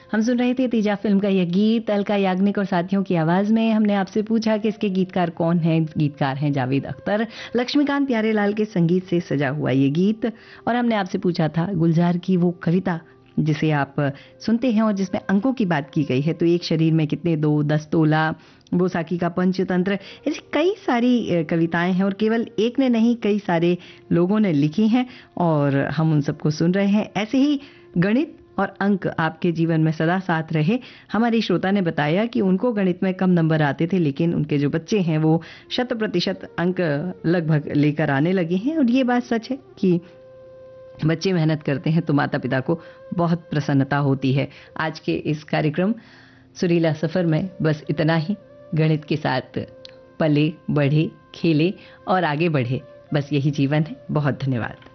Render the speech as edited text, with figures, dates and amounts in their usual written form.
हम सुन रहे थे तेजा फिल्म का यह गीत अलका याग्निक और साथियों की आवाज में। हमने आपसे पूछा कि इसके गीतकार कौन हैं। गीतकार हैं जावेद अख्तर। लक्ष्मीकांत प्यारेलाल के संगीत से सजा हुआ ये गीत। और हमने आपसे पूछा था गुलजार की वो कविता जिसे आप सुनते हैं और जिसमें अंकों की बात की गई है, तो एक शरीर में कितने दो, 10 तोला, बोसाकी का पंचतंत्र, ऐसी कई सारी कविताएं हैं और केवल एक ने नहीं कई सारे लोगों ने लिखी हैं और हम उन सबको सुन रहे हैं। ऐसे ही गणित और अंक आपके जीवन में सदा साथ रहे। हमारी श्रोता ने बताया कि उनको गणित में कम नंबर आते थे, लेकिन उनके जो बच्चे हैं वो 100% अंक लगभग लेकर आने लगे हैं। और ये बात सच है कि बच्चे मेहनत करते हैं तो माता पिता को बहुत प्रसन्नता होती है। आज के इस कार्यक्रम सुरीला सफर में बस इतना ही। गणित के साथ पले, बढ़े, खेले और आगे बढ़े, बस यही जीवन है। बहुत धन्यवाद।